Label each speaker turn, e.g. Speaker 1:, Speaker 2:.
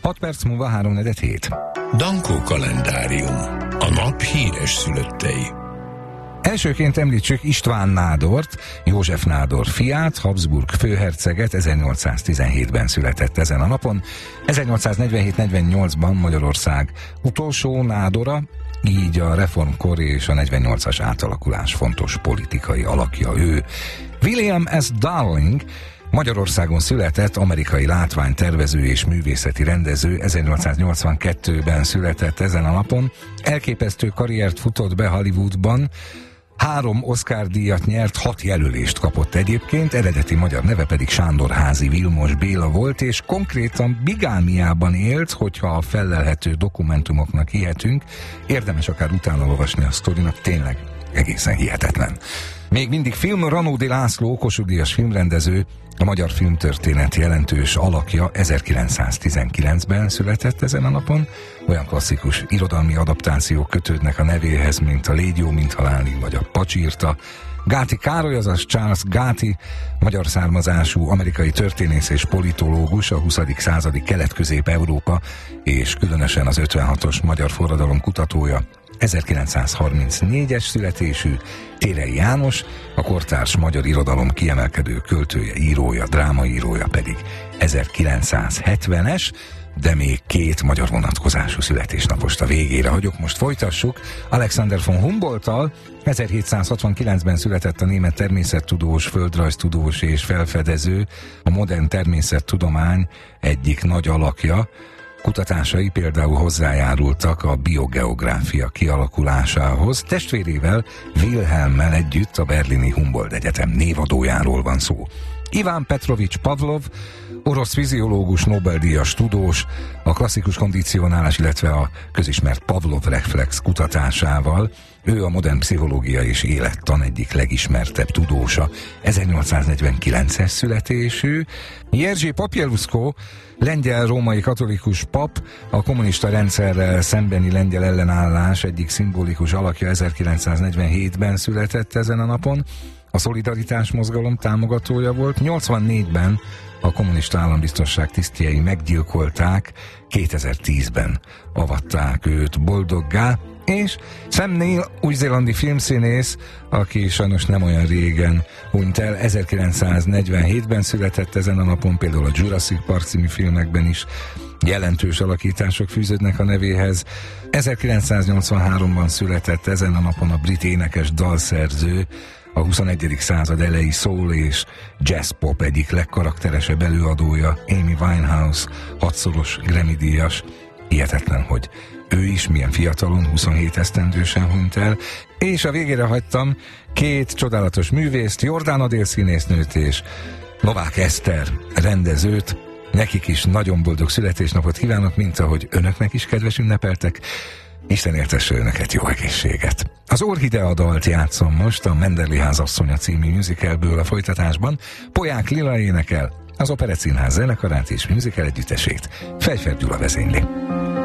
Speaker 1: 6 perc múlva 3:47.
Speaker 2: Dankó kalendárium. A nap híres szülöttei.
Speaker 1: Elsőként említsük István Nádort, József Nádor fiát, Habsburg főherceget, 1817-ben született ezen a napon. 1847-48-ban Magyarország utolsó nádora, így a reformkor és a 48-as átalakulás fontos politikai alakja ő. William S. Darling Magyarországon született, amerikai látványtervező és művészeti rendező, 1882-ben született ezen a napon. Elképesztő karriert futott be Hollywoodban, 3 Oscar-díjat nyert, 6 jelölést kapott egyébként, eredeti magyar neve pedig Sándorházy Vilmos Béla volt, és konkrétan bigámiában élt, hogyha a fellelhető dokumentumoknak hihetünk. Érdemes akár utána olvasni a sztorinak, tényleg egészen hihetetlen. Még mindig film, Ranódi László, Kossuth-díjas filmrendező, a magyar filmtörténet jelentős alakja, 1919-ben született ezen a napon. Olyan klasszikus irodalmi adaptációk kötődnek a nevéhez, mint a Légy jó, mint halálni, vagy a Pacsirta. Gáti Károly, azaz Charles Gáti, magyar származású amerikai történész és politológus, a 20. századi Kelet-Közép-Európa és különösen az 56-os magyar forradalom kutatója. 1934-es születésű, Térei János, a kortárs magyar irodalom kiemelkedő költője, írója, drámaírója pedig 1970-es, de még 2 magyar vonatkozású születésnapost a végére hagyok. Most folytassuk Alexander von Humboldttal. 1769-ben született a német természettudós, földrajztudós és felfedező, a modern természettudomány egyik nagy alakja. Kutatásai például hozzájárultak a biogeográfia kialakulásához. Testvérével, Wilhelmmel együtt a berlini Humboldt Egyetem névadójáról van szó. Iván Petrovics Pavlov, orosz fiziológus, Nobel-díjas tudós, a klasszikus kondicionálás, illetve a közismert Pavlov-reflex kutatásával. Ő a modern pszichológia és élettan egyik legismertebb tudósa. 1849-es születésű. Jerzy Popieluszko, lengyel-római katolikus pap, a kommunista rendszerrel szembeni lengyel ellenállás egyik szimbolikus alakja, 1947-ben született ezen a napon. A szolidaritás mozgalom támogatója volt. 84-ben a kommunista állambiztonság tisztjei meggyilkolták, 2010-ben avatták őt boldoggá, és Sam Neill, új-zélandi filmszínész, aki sajnos nem olyan régen hunyt el, 1947-ben született ezen a napon, például a Jurassic Park című filmekben is jelentős alakítások fűződnek a nevéhez. 1983-ban született ezen a napon a brit énekes dalszerző, a 21. század elejé soul és jazz-pop egyik legkarakteresebb előadója, Amy Winehouse, 6-szoros Grammy-díjas. Hihetetlen, hogy ő is milyen fiatalon, 27 esztendősen hunyt el, és a végére hagytam 2 csodálatos művészt, Jordán Adél színésznőt és Novák Eszter rendezőt. Nekik is nagyon boldog születésnapot kívánok, mint ahogy önöknek is kedves ünnepeltek. Isten éltesse önöket, jó egészséget! Az Orchidea dalt játszom most a Menderli házasszonya című musicalből a folytatásban. Poják Lila énekel, az Operett Színház zenekarát és musical együttesét Fejfer Gyula vezényli.